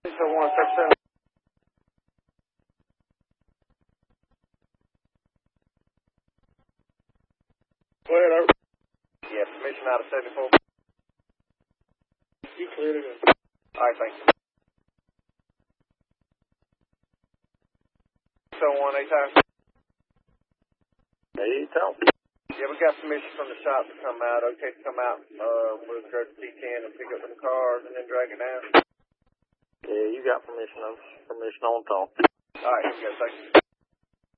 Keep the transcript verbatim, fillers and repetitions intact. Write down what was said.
So one section. Go ahead, Art. Yeah, permission out of seventy-four. You cleared it. All right, thanks. So one, eight times. Eight times. Yeah, we got permission from the shop to come out. Okay, to come out. Uh, we'll go to T ten and pick up the cars and then drag it down. Yeah, you got permission. Permission on top. All right, here we go. Thank you.